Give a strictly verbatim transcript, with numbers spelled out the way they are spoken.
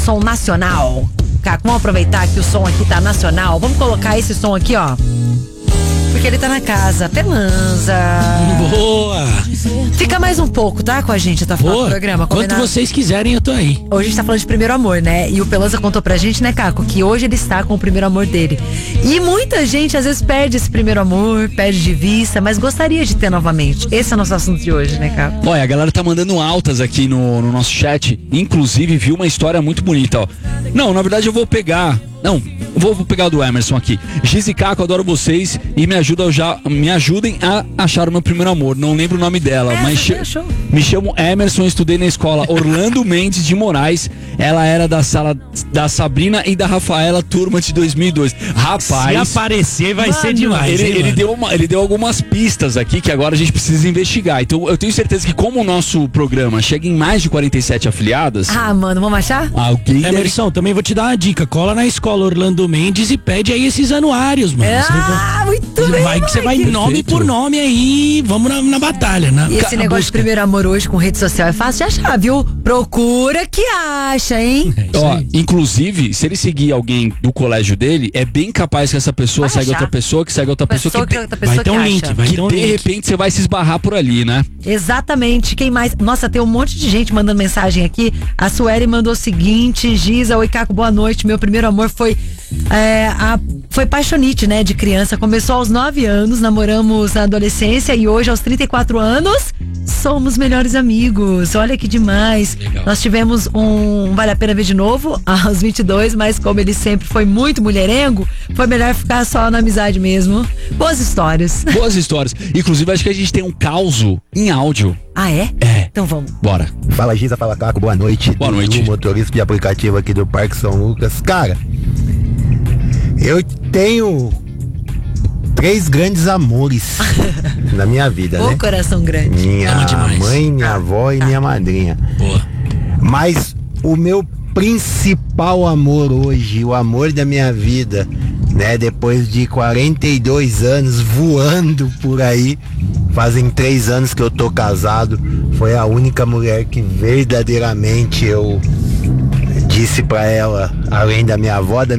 som nacional. Caco, vamos aproveitar que o som aqui tá nacional. Vamos colocar esse som aqui, ó. Porque ele tá na casa. Pelanza. Boa! Fica mais um pouco, tá? Com a gente até o final do programa. Quanto combinado? vocês quiserem, eu tô aí. Hoje a gente tá falando de primeiro amor, né? E o Pelanza contou pra gente, né, Caco, que hoje ele está com o primeiro amor dele. E muita gente às vezes perde esse primeiro amor, perde de vista, mas gostaria de ter novamente. Esse é o nosso assunto de hoje, né, Caco? Olha, a galera tá mandando altas aqui no, no nosso chat. Inclusive, viu uma história muito bonita, ó. Não, na verdade eu vou pegar... Não, vou, vou pegar o do Emerson aqui. Giz e Caco, adoro vocês e me, ajuda já, me ajudem a achar o meu primeiro amor. Não lembro o nome dela, É, mas che- me chamo Emerson, estudei na escola Orlando Mendes de Moraes. Ela era da sala da Sabrina e da Rafaela, turma de dois mil e dois. Rapaz, Se aparecer, vai Mano, ser demais. ele, hein, ele mano? deu uma, ele deu algumas pistas aqui que agora a gente precisa investigar. Então eu tenho certeza que como o nosso programa chega em mais de quarenta e sete afiliadas, Ah, mano, vamos achar? alguém deve... Emerson, também vou te dar uma dica. Cola na escola Orlando Mendes e pede aí esses anuários, mano. Você Ah, muito bem, vai, você vai moleque. nome Perfeito. por nome aí, vamos na, na batalha, né? E esse Na negócio de busca. primeiro amor hoje com rede social é fácil de achar, viu? Procura que acha, hein? É isso Ó, aí. inclusive, se ele seguir alguém do colégio dele, é bem capaz que essa pessoa Vai segue achar. outra pessoa, que segue outra pessoa, Pessoa que, que de- outra pessoa Vai ter que um link, acha. vai que ter um de link. repente você vai se esbarrar por ali, né? Exatamente. Quem mais? Nossa, tem um monte de gente mandando mensagem aqui. A Sueli mandou o seguinte: Giza, oi Caco, boa noite. Meu primeiro amor foi é, a, foi paixonite, né, de criança. Começou aos nove anos, namoramos na adolescência e hoje, aos trinta e quatro anos, somos melhores amigos. Olha que demais. Legal. Nós tivemos um Vale a Pena Ver de Novo aos vinte e dois, mas como ele sempre foi muito mulherengo, foi melhor ficar só na amizade mesmo. Boas histórias. Boas histórias. Inclusive, acho que a gente tem um causo em áudio. Ah, é? É. Então vamos. Bora. Fala Giza, fala Caco, boa noite. Boa noite. O motorista de aplicativo aqui do Parque São Lucas. Cara, eu tenho três grandes amores na minha vida, Ô, né? coração grande. Minha Ama demais. mãe, minha avó e minha madrinha. Boa. Mas o meu principal amor hoje, o amor da minha vida, né? Depois de quarenta e dois anos voando por aí, fazem três anos que eu tô casado, foi a única mulher que verdadeiramente eu disse pra ela, além da minha avó, da